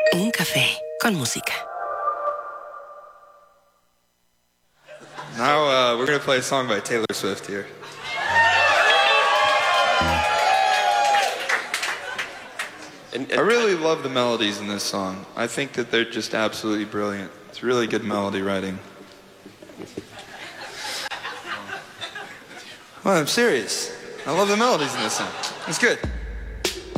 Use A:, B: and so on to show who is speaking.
A: Un café con música.
B: Now we're going to play a song by Taylor Swift here. I really love the melodies in this song. I think that they're just absolutely brilliant. It's really good melody writing. Well, I'm serious. I love the melodies in this song. It's good.